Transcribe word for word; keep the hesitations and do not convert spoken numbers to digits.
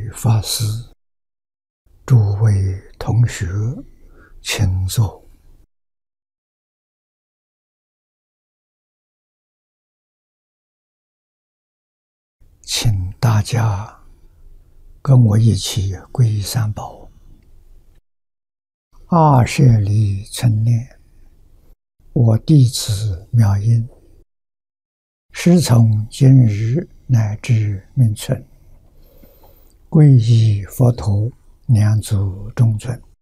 位法师、诸位同学，请坐。请大家跟我一起皈依三宝。二舍利成念，我弟子妙音，师从今日乃至命存，皈依佛陀两足中尊，